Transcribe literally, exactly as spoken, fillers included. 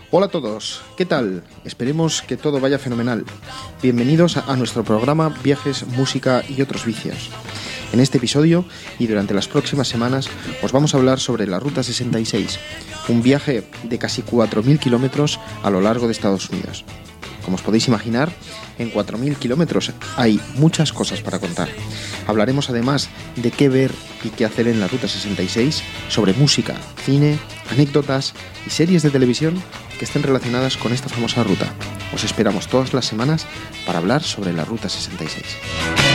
Hola a todos, ¿qué tal? Esperemos que todo vaya fenomenal. Bienvenidos a nuestro programa Viajes, Música y otros vicios. En este episodio y durante las próximas semanas os vamos a hablar sobre la Ruta sesenta y seis, un viaje de casi cuatro mil kilómetros a lo largo de Estados Unidos. Como os podéis imaginar, en cuatro mil kilómetros hay muchas cosas para contar. Hablaremos además de qué ver y qué hacer en la Ruta sesenta y seis, sobre música, cine, anécdotas y series de televisión que estén relacionadas con esta famosa ruta. Os esperamos todas las semanas para hablar sobre la Ruta sesenta y seis.